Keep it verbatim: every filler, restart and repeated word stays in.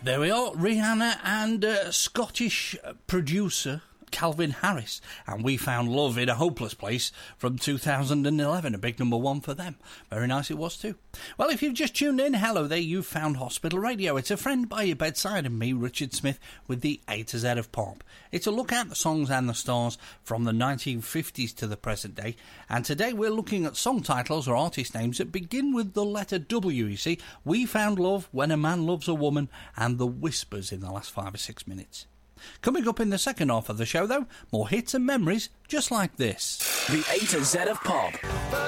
There we are, Rihanna and uh, Scottish producer Calvin Harris, and We Found Love in a Hopeless Place from two thousand eleven, a big number one for them. Very nice it was too. Well, if you've just tuned in, hello there, you've found Hospital Radio. It's a friend by your bedside and me, Richard Smith, with the A to Z of pop. It's a look at the songs and the stars from the nineteen fifties to the present day, and today we're looking at song titles or artist names that begin with the letter W, you see. We Found Love, When a Man Loves a Woman, and The Whispers in the last five or six minutes. Coming up in the second half of the show, though, more hits and memories just like this. The A to Z of pop.